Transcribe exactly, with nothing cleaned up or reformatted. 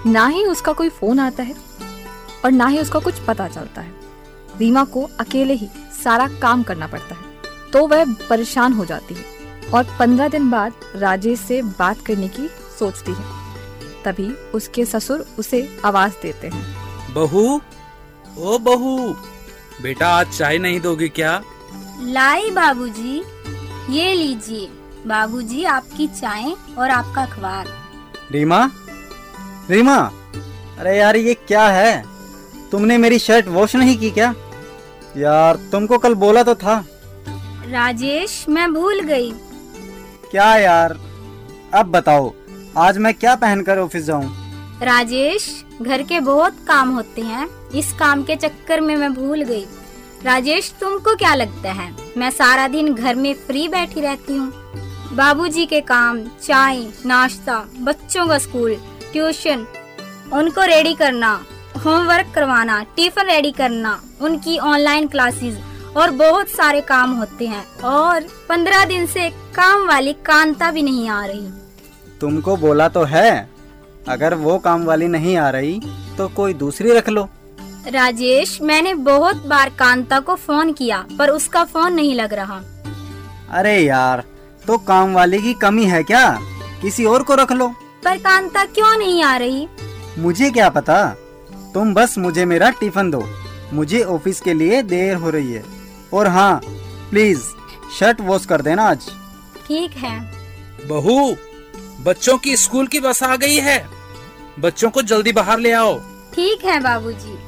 ना ही उसका कोई फोन आता है और ना ही उसका कुछ पता चलता है। रीमा को अकेले ही सारा काम करना पड़ता है, तो वह परेशान हो जाती है और पंद्रह दिन बाद राजेश से बात करने की सोचती है। तभी उसके ससुर उसे आवाज देते हैं। बहू, ओ बहू, बेटा आज चाय नहीं दोगे क्या? लाई बाबूजी, ये लीजिए बाबूजी आपकी चाय और आपका अखबार। रीमा, रीमा, अरे यार ये क्या है? तुमने मेरी शर्ट वॉश नहीं की क्या? यार तुमको कल बोला तो था। राजेश, मैं भूल गई। क्या यार, अब बताओ आज मैं क्या पहनकर ऑफिस जाऊं? राजेश, घर के बहुत काम होते हैं, इस काम के चक्कर में मैं भूल गई। राजेश, तुमको क्या लगता है मैं सारा दिन घर में फ्री बैठी रहती हूँ? बाबूजी के काम, चाय, नाश्ता, बच्चों का स्कूल, ट्यूशन, उनको रेडी करना, होमवर्क करवाना, टिफिन रेडी करना, उनकी ऑनलाइन क्लासेस और बहुत सारे काम होते हैं। और पंद्रह दिन से काम वाली कांता भी नहीं आ रही। तुमको बोला तो है, अगर वो काम वाली नहीं आ रही तो कोई दूसरी रख लो। राजेश, मैंने बहुत बार कांता को फोन किया पर उसका फोन नहीं लग रहा। अरे यार, तो काम वाली की कमी है क्या? किसी और को रख लो। पर कांता क्यों नहीं आ रही? मुझे क्या पता, तुम बस मुझे मेरा टिफिन दो, मुझे ऑफिस के लिए देर हो रही है। और हाँ, प्लीज शर्ट वॉश कर देना आज। ठीक है। बहू, बच्चों की स्कूल की बस आ गई है, बच्चों को जल्दी बाहर ले आओ। ठीक है बाबूजी।